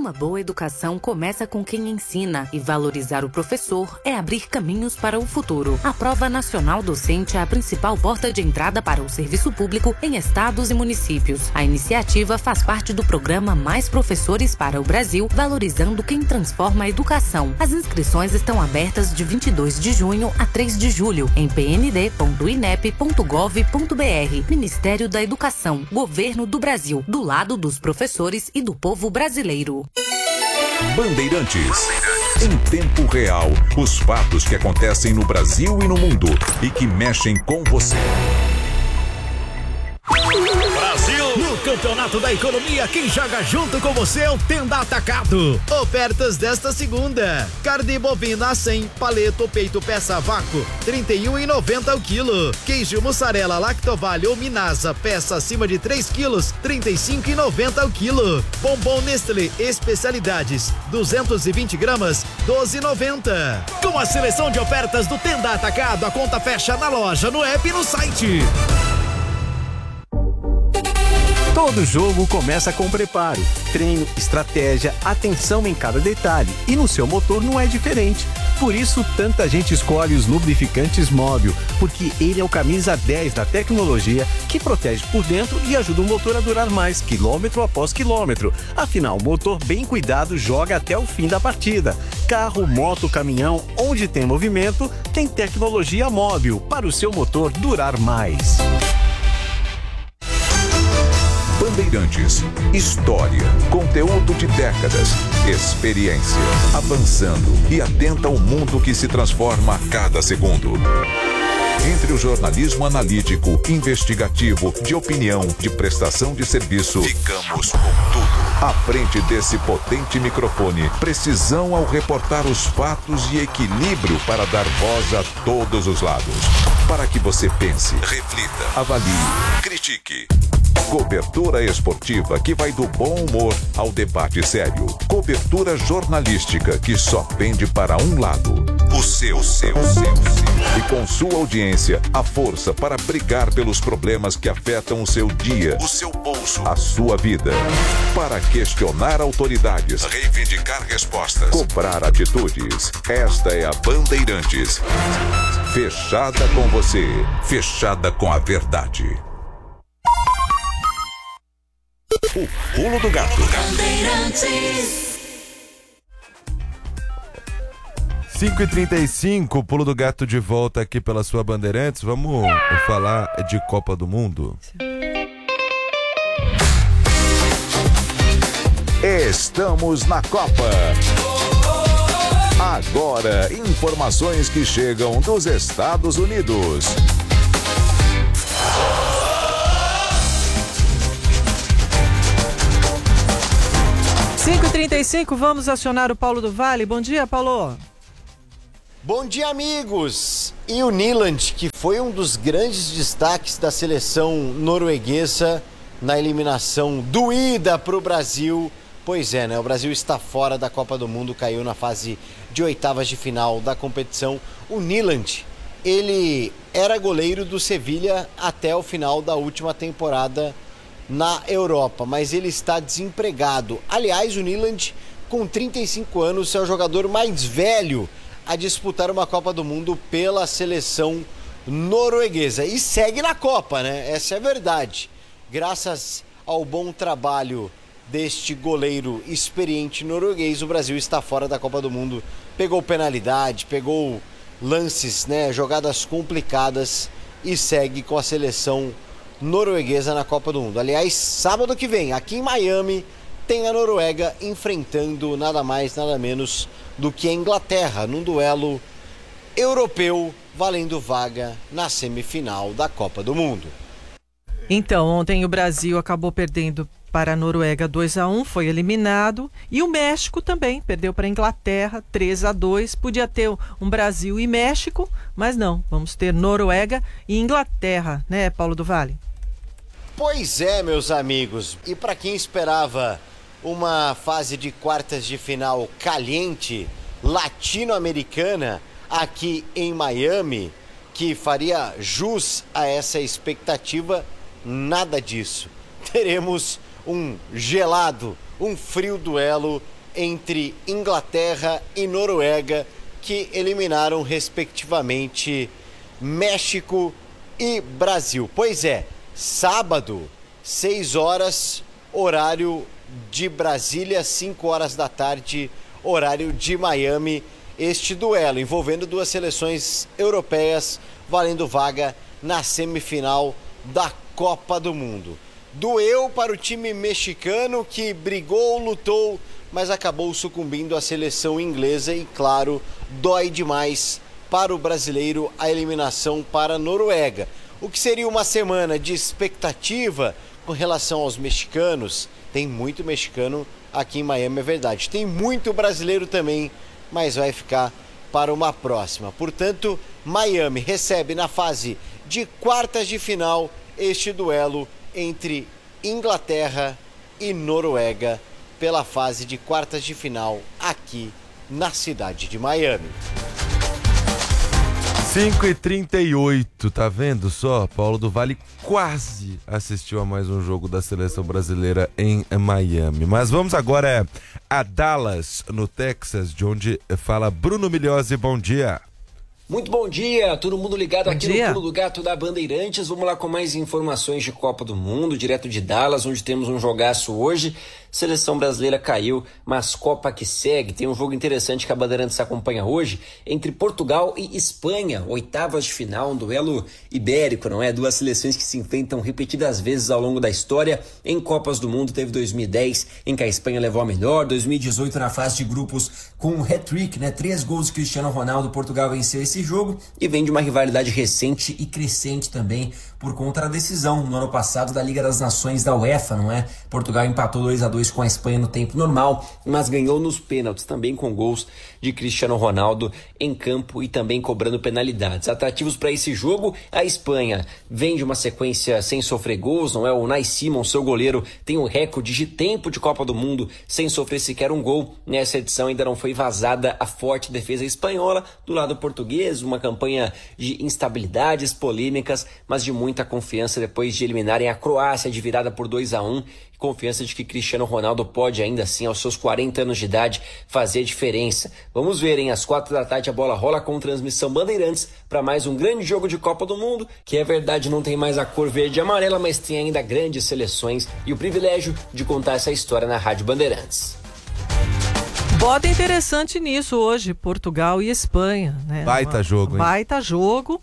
Uma boa educação começa com quem ensina, e valorizar o professor é abrir caminhos para o futuro. A Prova Nacional Docente é a principal porta de entrada para o serviço público em estados e municípios. A iniciativa faz parte do programa Mais Professores para o Brasil, valorizando quem transforma a educação. As inscrições estão abertas de 22 de junho a 3 de julho em pnd.inep.gov.br. Ministério da Educação, Governo do Brasil, do lado dos professores e do povo brasileiro. Bandeirantes. Em tempo real, os fatos que acontecem no Brasil e no mundo e que mexem com você. No Campeonato da Economia, quem joga junto com você é o Tenda Atacado. Ofertas desta segunda: carne bovina a 100, paleto peito peça a vácuo, R$ 31,90 o quilo. Queijo mussarela Lactovale ou Minasa, peça acima de 3 quilos, R$ 35,90 o quilo. Bombom Nestlé Especialidades, 220 gramas, R$ 12,90. Com a seleção de ofertas do Tenda Atacado, a conta fecha na loja, no app e no site. Todo jogo começa com preparo, treino, estratégia, atenção em cada detalhe. E no seu motor não é diferente. Por isso, tanta gente escolhe os lubrificantes Móbil, porque ele é o camisa 10 da tecnologia que protege por dentro e ajuda o motor a durar mais, quilômetro após quilômetro. Afinal, o motor bem cuidado joga até o fim da partida. Carro, moto, caminhão, onde tem movimento, tem tecnologia Móbil para o seu motor durar mais. Bandeirantes, história, conteúdo de décadas, experiência, avançando e atenta ao mundo que se transforma a cada segundo. Entre o jornalismo analítico, investigativo, de opinião, de prestação de serviço, ficamos com tudo. À frente desse potente microfone, precisão ao reportar os fatos e equilíbrio para dar voz a todos os lados. Para que você pense, reflita, avalie, critique. Cobertura esportiva que vai do bom humor ao debate sério. Cobertura jornalística que só pende para um lado. O seu. E com sua audiência, a força para brigar pelos problemas que afetam o seu dia, o seu bolso, a sua vida. Para questionar autoridades, reivindicar respostas, cobrar atitudes. Esta é a Bandeirantes. Fechada com você, fechada com a verdade. O Pulo do Gato. 5h35, Pulo do Gato de volta aqui pela sua Bandeirantes. Vamos falar de Copa do Mundo? Estamos na Copa. Agora, informações que chegam dos Estados Unidos. 5h35, vamos acionar o Paulo do Vale. Bom dia, Paulo. Bom dia, amigos. E o Nyland, que foi um dos grandes destaques da seleção norueguesa na eliminação doída para o Brasil. Pois é, né? O Brasil está fora da Copa do Mundo, caiu na fase de oitavas de final da competição. O Nyland, ele era goleiro do Sevilha até o final da última temporada na Europa, mas ele está desempregado. Aliás, o Nyland, com 35 anos, é o jogador mais velho a disputar uma Copa do Mundo pela seleção norueguesa. E segue na Copa, né? Essa é a verdade. Graças ao bom trabalho deste goleiro experiente norueguês, o Brasil está fora da Copa do Mundo. Pegou penalidade, pegou lances, né? Jogadas complicadas e segue com a seleção norueguesa na Copa do Mundo. Aliás, sábado que vem, aqui em Miami, tem a Noruega enfrentando nada mais, nada menos do que a Inglaterra, num duelo europeu valendo vaga na semifinal da Copa do Mundo. Então, ontem o Brasil acabou perdendo para a Noruega 2-1, foi eliminado, e o México também perdeu para a Inglaterra 3-2. Podia ter um Brasil e México, mas não, vamos ter Noruega e Inglaterra, né, Paulo do Vale? Pois é, meus amigos, e para quem esperava uma fase de quartas de final caliente, latino-americana, aqui em Miami, que faria jus a essa expectativa, nada disso. Teremos um gelado, um frio duelo entre Inglaterra e Noruega, que eliminaram respectivamente México e Brasil. Pois é, sábado, 6 horas, horário de Brasília, 5 horas da tarde, horário de Miami, este duelo envolvendo duas seleções europeias valendo vaga na semifinal da Copa do Mundo. Doeu para o time mexicano, que brigou, lutou, mas acabou sucumbindo à seleção inglesa, e claro, dói demais para o brasileiro a eliminação para a Noruega. O que seria uma semana de expectativa com relação aos mexicanos. Tem muito mexicano aqui em Miami, é verdade. Tem muito brasileiro também, mas vai ficar para uma próxima. Portanto, Miami recebe na fase de quartas de final este duelo entre Inglaterra e Noruega pela fase de quartas de final aqui na cidade de Miami. 5h38, tá vendo só? Paulo do Vale quase assistiu a mais um jogo da seleção brasileira em Miami. Mas vamos agora a Dallas, no Texas, de onde fala Bruno Migliosi. Bom dia. Muito bom dia, todo mundo ligado Bom aqui dia. no Pulo do Gato da Bandeirantes. Vamos lá com mais informações de Copa do Mundo, direto de Dallas, onde temos um jogaço hoje. Seleção brasileira caiu, mas Copa que segue. Tem um jogo interessante que a Bandeirantes acompanha hoje, entre Portugal e Espanha, oitavas de final, um duelo ibérico, não é? Duas seleções que se enfrentam repetidas vezes ao longo da história. Em Copas do Mundo teve 2010, em que a Espanha levou a melhor, 2018 na fase de grupos com um hat-trick, né? 3 gols de Cristiano Ronaldo, Portugal venceu esse jogo, e vem de uma rivalidade recente e crescente também por conta da decisão no ano passado da Liga das Nações da UEFA, não é? Portugal empatou 2-2 com a Espanha no tempo normal, mas ganhou nos pênaltis, também com gols de Cristiano Ronaldo em campo e também cobrando penalidades. Atrativos para esse jogo, a Espanha vem de uma sequência sem sofrer gols, não é? O Unai Simon, seu goleiro, tem o recorde de tempo de Copa do Mundo sem sofrer sequer um gol. Nessa edição ainda não foi vazada a forte defesa espanhola. Do lado português, uma campanha de instabilidades, polêmicas, mas de muita confiança depois de eliminarem a Croácia de virada por 2-1. Confiança de que Cristiano Ronaldo pode ainda assim, aos seus 40 anos de idade, fazer diferença. Vamos ver, às 4 da tarde a bola rola com transmissão Bandeirantes para mais um grande jogo de Copa do Mundo, que é verdade, não tem mais a cor verde e amarela, mas tem ainda grandes seleções e o privilégio de contar essa história na Rádio Bandeirantes. Bota interessante nisso hoje, Portugal e Espanha, né? Baita jogo, hein? Baita jogo.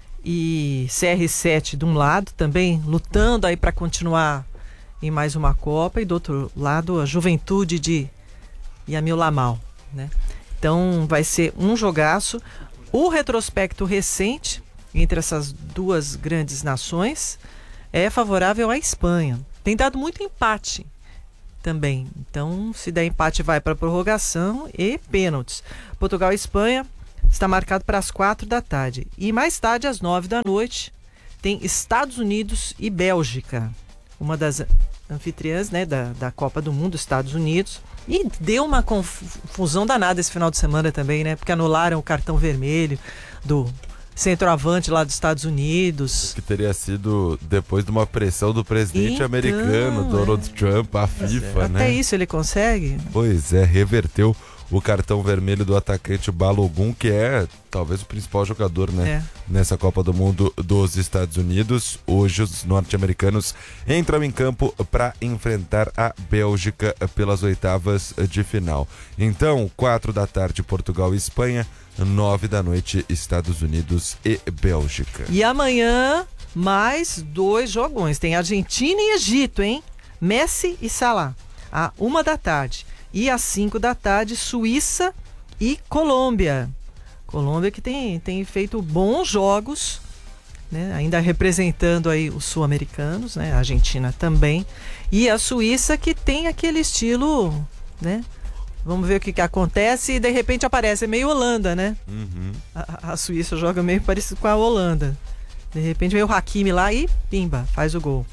E CR7 de um lado também lutando aí para continuar em mais uma Copa, e do outro lado a Juventude de Yamil Lamal, né? Então vai ser um jogaço. O retrospecto recente entre essas duas grandes nações é favorável à Espanha. Tem dado muito empate também. Então, se der empate, vai para prorrogação e pênaltis. Portugal e Espanha está marcado para as 4 da tarde. E mais tarde, às 9 da noite, tem Estados Unidos e Bélgica. Uma das anfitriãs, né, da Copa do Mundo, Estados Unidos. E deu uma confusão danada esse final de semana também, né? Porque anularam o cartão vermelho do centroavante lá dos Estados Unidos. Que teria sido depois de uma pressão do presidente Então, americano, Donald Trump, a FIFA, né? Até isso ele consegue? Pois é, reverteu o cartão vermelho do atacante Balogun, que é talvez o principal jogador, né, nessa Copa do Mundo dos Estados Unidos. Hoje os norte-americanos entram em campo para enfrentar a Bélgica pelas oitavas de final. Então, 4 da tarde Portugal e Espanha, 9 da noite Estados Unidos e Bélgica. E amanhã mais 2 jogões, tem Argentina e Egito, hein? Messi e Salah, à 1 da tarde. E às 5 da tarde, Suíça e Colômbia. Colômbia que tem feito bons jogos, né? Ainda representando aí os sul-americanos, né? A Argentina também. E a Suíça que tem aquele estilo, né? Vamos ver o que acontece e de repente aparece. É meio Holanda, né? Uhum. A Suíça joga meio parecido com a Holanda. De repente vem o Hakimi lá e pimba, faz o gol.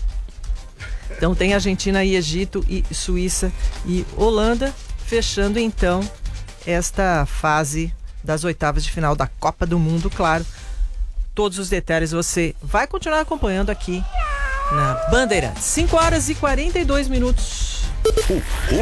Então tem Argentina e Egito e Suíça e Holanda, fechando então esta fase das oitavas de final da Copa do Mundo, claro. Todos os detalhes você vai continuar acompanhando aqui na Bandeirantes. 5 horas e 42 minutos.